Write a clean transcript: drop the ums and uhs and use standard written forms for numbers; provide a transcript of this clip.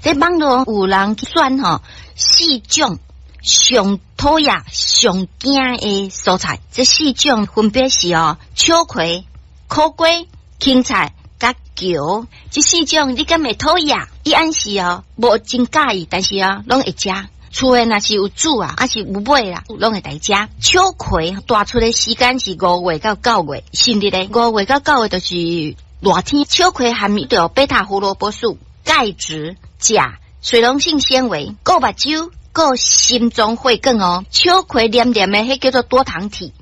咧网络有人去选4种上讨厌、上惊的蔬菜，这4种分别是秋葵、苦瓜、芹菜、甲球。这4种你敢会讨厌？伊按是无真介意，但是拢会食。厝诶若是有煮还是有买啦，拢会来食。秋葵大出的时间是5月到9月，甚至咧5月到9月就是热天。秋葵含有贝塔胡萝卜素、钙质、钾、水溶性纤维，够目睭，够心脏血管秋葵黏黏的，迄叫做多糖体。